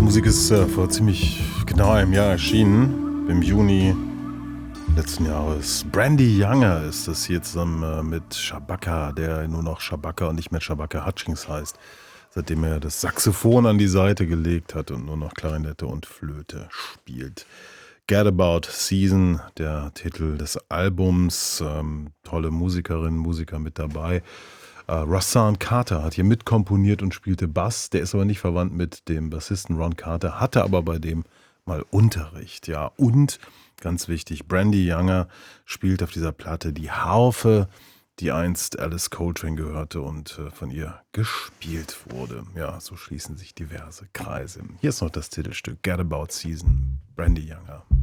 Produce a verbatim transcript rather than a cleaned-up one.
Musik ist äh, vor ziemlich genau einem Jahr erschienen, im Juni letzten Jahres. Brandy Younger ist das hier zusammen äh, mit Shabaka, der nur noch Shabaka und nicht mehr Shabaka Hutchings heißt, seitdem er das Saxophon an die Seite gelegt hat und nur noch Klarinette und Flöte spielt. Get About Season, der Titel des Albums, ähm, tolle Musikerinnen, Musiker mit dabei. Äh, Rahsaan Carter hat hier mitkomponiert und spielte Bass. Der ist aber nicht verwandt mit dem Bassisten Ron Carter, hatte aber bei dem mal Unterricht. Ja, und ganz wichtig, Brandy Younger spielt auf dieser Platte die Harfe, die einst Alice Coltrane gehörte und äh, von ihr gespielt wurde. Ja, so schließen sich diverse Kreise. Hier ist noch das Titelstück Get About Season, Brandy Younger.